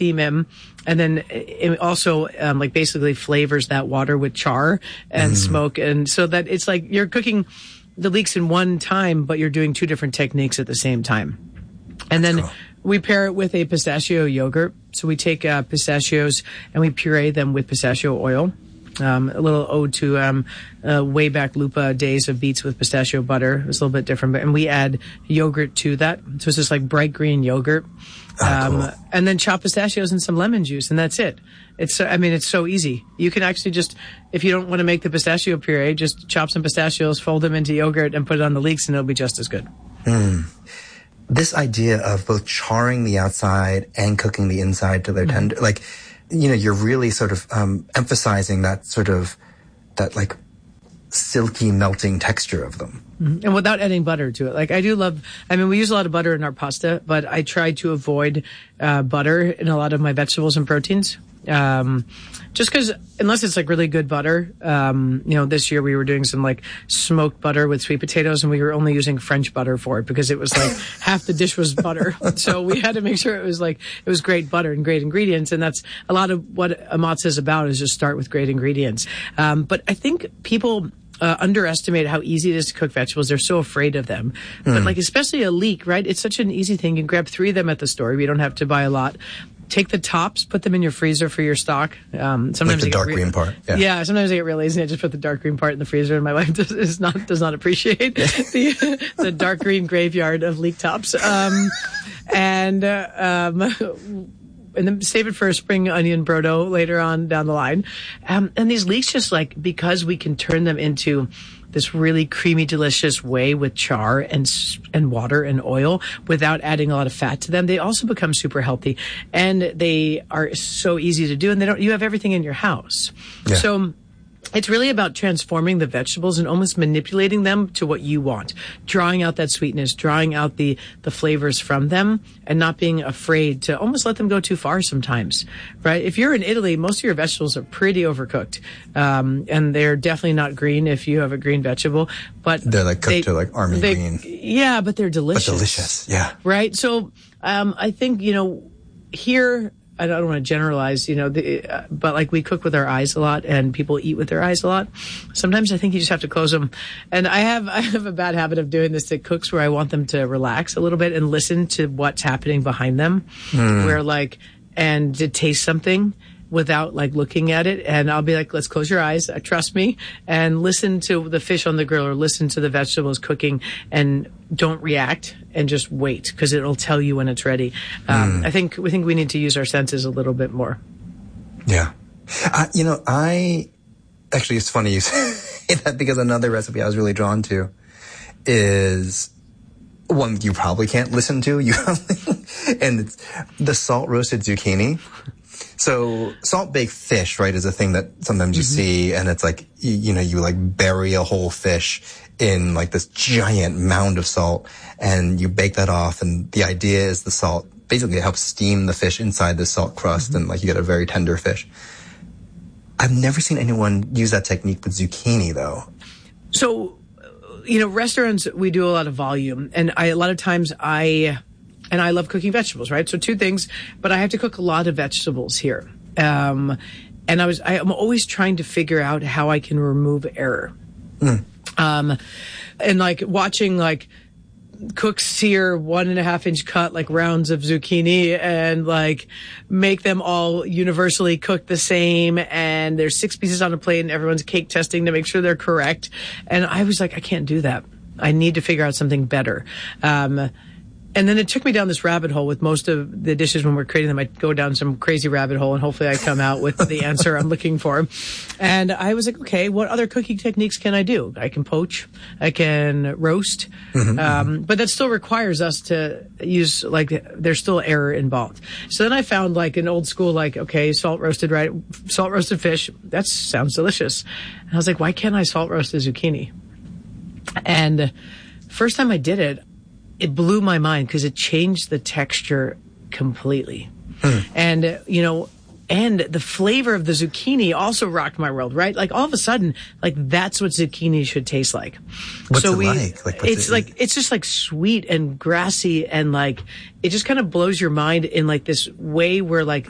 steam him. And then it also, like basically flavors that water with char and smoke. And so that it's like you're cooking the leeks in one time, but you're doing two different techniques at the same time. And then we pair it with a pistachio yogurt. So we take pistachios and we puree them with pistachio oil. A little ode to way back Lupa days of beets with pistachio butter. It's a little bit different, and we add yogurt to that. So it's just like bright green yogurt. And then chop pistachios and some lemon juice, and that's it. It's so easy. You can actually just, if you don't want to make the pistachio puree, just chop some pistachios, fold them into yogurt, and put it on the leeks, and it'll be just as good. This idea of both charring the outside and cooking the inside till they're tender, like, you know, you're really sort of emphasizing that sort of, that like silky melting texture of them. And without adding butter to it. Like we use a lot of butter in our pasta, but I try to avoid butter in a lot of my vegetables and proteins. Just because, unless it's like really good butter, this year we were doing some like smoked butter with sweet potatoes, and we were only using French butter for it because it was like half the dish was butter. So we had to make sure it was great butter and great ingredients. And that's a lot of what Amatza is about, is just start with great ingredients. But I think people underestimate how easy it is to cook vegetables. They're so afraid of them. But like, especially a leek, right? It's such an easy thing. You can grab 3 of them at the store. You don't have to buy a lot. Take the tops, put them in your freezer for your stock. Sometimes like the dark green part. Yeah, sometimes I get real lazy and I just put the dark green part in the freezer, and my wife does not appreciate the dark green graveyard of leek tops. And then save it for a spring onion brodo later on down the line. And these leeks, just like, because we can turn them into this really creamy, delicious way with char and water and oil without adding a lot of fat to them, they also become super healthy, and they are so easy to do, and you have everything in your house. Yeah. So it's really about transforming the vegetables and almost manipulating them to what you want, drawing out that sweetness, drawing out the flavors from them, and not being afraid to almost let them go too far sometimes, right? If you're in Italy, most of your vegetables are pretty overcooked, and they're definitely not green if you have a green vegetable, but they're like cooked to like army green. Yeah, but they're delicious. But delicious, yeah. Right? So I think, here, I don't want to generalize, but like, we cook with our eyes a lot, and people eat with their eyes a lot. Sometimes I think you just have to close them. And I have a bad habit of doing this to cooks, where I want them to relax a little bit and listen to what's happening behind them, and to taste something without like looking at it. And I'll be like, let's close your eyes, trust me, and listen to the fish on the grill, or listen to the vegetables cooking, and don't react, and just wait, because it'll tell you when it's ready. I think we need to use our senses a little bit more. Yeah. Actually, it's funny you say that, because another recipe I was really drawn to is one you probably can't listen to, and it's the salt roasted zucchini. So salt baked fish, right, is a thing that sometimes you see, and it's like, you like bury a whole fish in like this giant mound of salt, and you bake that off, and the idea is the salt basically helps steam the fish inside the salt crust, and like you get a very tender fish. I've never seen anyone use that technique with zucchini, though. So, restaurants, we do a lot of volume, and a lot of times I love cooking vegetables, right? So 2 things, but I have to cook a lot of vegetables here. And I'm always trying to figure out how I can remove error. And like watching like cooks sear 1.5 inch cut, like rounds of zucchini, and like make them all universally cooked the same. And there's 6 pieces on a plate, and everyone's cake testing to make sure they're correct. And I was like, I can't do that. I need to figure out something better. And then it took me down this rabbit hole with most of the dishes. When we're creating them, I go down some crazy rabbit hole, and hopefully I come out with the answer I'm looking for. And I was like, okay, what other cooking techniques can I do? I can poach, I can roast, but that still requires us to use, like, there's still error involved. So then I found like an old school, like, okay, salt roasted fish. That sounds delicious. And I was like, why can't I salt roast a zucchini? And first time I did it, it blew my mind, because it changed the texture completely. And, and the flavor of the zucchini also rocked my world, right? Like, all of a sudden, like, that's what zucchini should taste like. What's it like? It's just like sweet and grassy, and like, it just kind of blows your mind in like this way where like